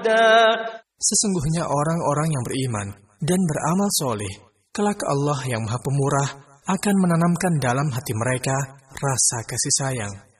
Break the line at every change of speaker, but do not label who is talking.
ردا.
Sesungguhnya orang-orang yang beriman dan beramal soleh, kelak Allah yang Maha Pemurah akan menanamkan dalam hati mereka rasa kasih sayang.